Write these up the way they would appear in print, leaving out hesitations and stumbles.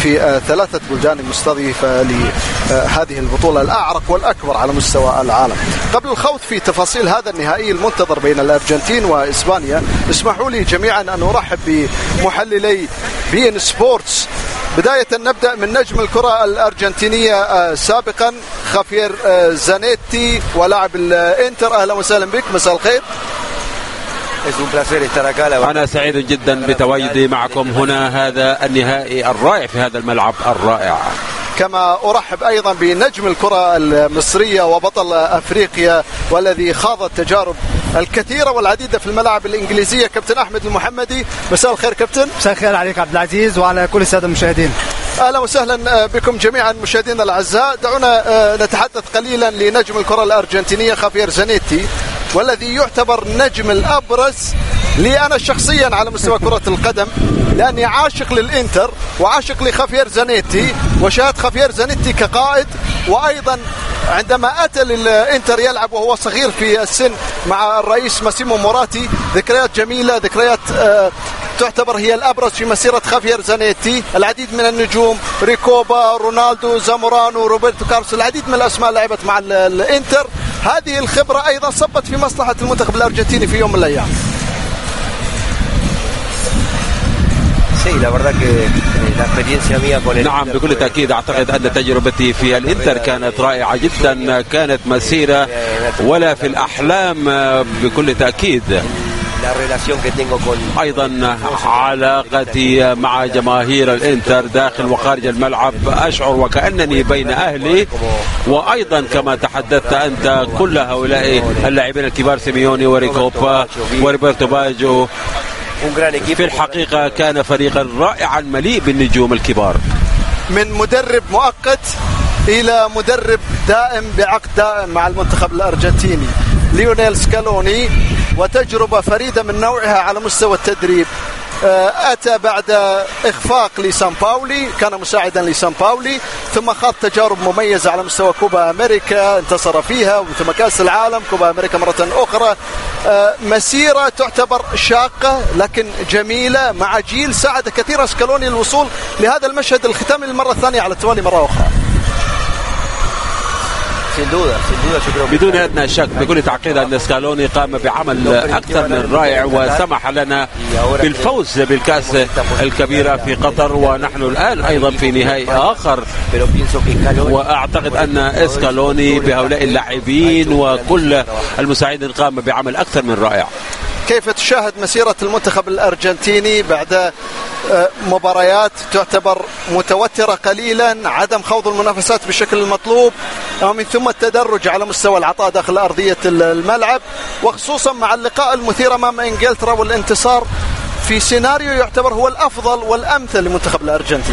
في 3 بلدان مستضيفة لهذه البطولة الأعرق والأكبر على مستوى العالم. قبل الخوض في تفاصيل هذا النهائي المنتظر بين الأرجنتين وإسبانيا، اسمحوا لي جميعا أن أرحب بمحللي بين سبورتس. بداية نبدأ من نجم الكرة الأرجنتينية سابقا خافير زانيتي ولاعب الإنتر. أهلا وسهلا بك، مساء الخير. أنا سعيد جدا بتواجدي معكم هنا، هذا النهائي الرائع في هذا الملعب الرائع. كما أرحب أيضا بنجم الكرة المصرية وبطل أفريقيا والذي خاض التجارب الكثيرة والعديدة في الملاعب الإنجليزية، كابتن أحمد المحمدي. مساء الخير كابتن. مساء الخير عليك عبد العزيز وعلى كل السادة المشاهدين. أهلا وسهلا بكم جميعا مشاهدينا الأعزاء. دعونا نتحدث قليلا لنجم الكرة الأرجنتينية خافير زانيتي، والذي يعتبر النجم الأبرز لي أنا شخصيا على مستوى كرة القدم، لأني عاشق للإنتر وعاشق لخافير زانيتي، وشاهد خافير زانيتي كقائد، وأيضا عندما أتى للإنتر يلعب وهو صغير في السن مع الرئيس ماسيمو موراتي. ذكريات جميلة، ذكريات تعتبر هي الأبرز في مسيرة خافير زانيتي. العديد من النجوم، ريكوبا، رونالدو، زامورانو، روبرتو كارلوس، العديد من الأسماء لعبت مع الإنتر. هذه الخبرة أيضا صبت في مصلحة المنتخب الأرجنتيني في يوم من الأيام. نعم بكل تأكيد، أعتقد أن تجربتي في الإنتر كانت رائعة جدا، كانت مسيرة ولا في الأحلام بكل تأكيد. أيضا علاقتي مع جماهير الإنتر داخل وخارج الملعب أشعر وكأنني بين أهلي، وأيضا كما تحدثت أنت كل هؤلاء اللاعبين الكبار سيميوني وريكوبا وروبرتو باجو، في الحقيقة كان فريقا رائعا مليء بالنجوم الكبار. من مدرب مؤقت إلى مدرب دائم بعقد دائم مع المنتخب الأرجنتيني، ليونيل سكالوني، وتجربة فريدة من نوعها على مستوى التدريب. أتى بعد إخفاق لسان باولي، كان مساعدا لسان باولي، ثم خاض تجارب مميزة على مستوى كوبا أمريكا انتصر فيها، ثم كأس العالم، كوبا أمريكا مرة أخرى. مسيرة تعتبر شاقة لكن جميلة مع جيل ساعد كثيرا سكالوني الوصول لهذا المشهد الختامي للمرة الثانية على التوالي مرة أخرى. بدون أدنى شك بكل تعقيد أن سكالوني قام بعمل أكثر من رائع وسمح لنا بالفوز بالكأس الكبيرة في قطر، ونحن الآن أيضا في نهائي آخر. وأعتقد أن سكالوني بهؤلاء اللاعبين وكل المساعدين قام بعمل أكثر من رائع. كيف تشاهد مسيرة المنتخب الأرجنتيني بعد مباريات تعتبر متوترة قليلا، عدم خوض المنافسات بالشكل المطلوب، ومن ثم التدرج على مستوى العطاء داخل أرضية الملعب، وخصوصا مع اللقاء المثير أمام إنجلترا والانتصار في سيناريو يعتبر هو الأفضل والأمثل لمنتخب الأرجنتين؟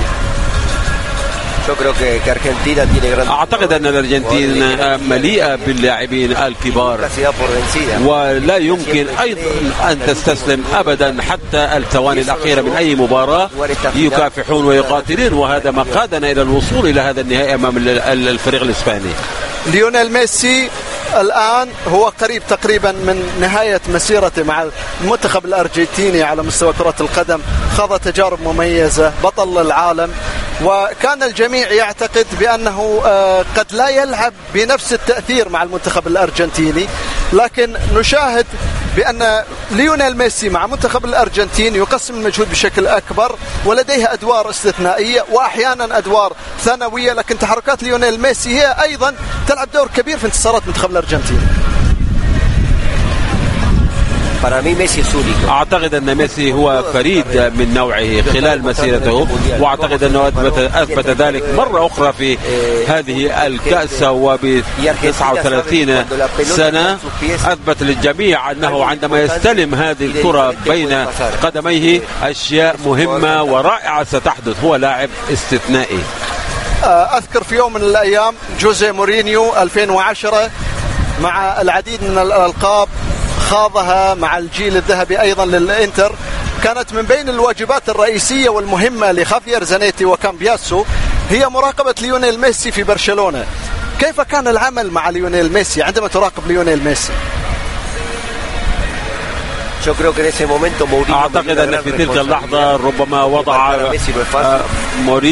أعتقد أن الأرجنتين مليئة باللاعبين الكبار، ولا يمكن أيضا أن تستسلم أبدا حتى الثواني الأخيرة من أي مباراة، يكافحون ويقاتلون، وهذا ما قادنا إلى الوصول إلى هذا النهائي أمام الفريق الإسباني. ليونيل ميسي الآن هو قريب تقريبا من نهاية مسيرته مع المنتخب الأرجنتيني على مستوى كرة القدم، خاض تجارب مميزة، بطل العالم، وكان الجميع يعتقد بأنه قد لا يلعب بنفس التأثير مع المنتخب الأرجنتيني، لكن نشاهد بأن ليونيل ميسي مع منتخب الأرجنتين يقسم المجهود بشكل أكبر، ولديه أدوار استثنائية وأحيانا أدوار ثانوية، لكن تحركات ليونيل ميسي هي أيضا تلعب دور كبير في انتصارات منتخب الأرجنتين. أعتقد أن ميسي هو فريد من نوعه خلال مسيرته، وأعتقد أنه أثبت ذلك مرة أخرى في هذه الكأس، وب 39 سنة أثبت للجميع أنه عندما يستلم هذه الكرة بين قدميه أشياء مهمة ورائعة ستحدث. هو لاعب استثنائي. أذكر في يوم من الأيام جوزيه مورينيو 2010 مع العديد من الألقاب خاضها مع الجيل الذهبي أيضا للإنتر، كانت من بين الواجبات الرئيسية والمهمة لخافير زانيتي وكامبياسو هي مراقبة ليونيل ميسي في برشلونة. كيف كان العمل مع ليونيل ميسي عندما تراقب ليونيل ميسي؟ أعتقد أن في تلك اللحظة ربما وضع مورينيو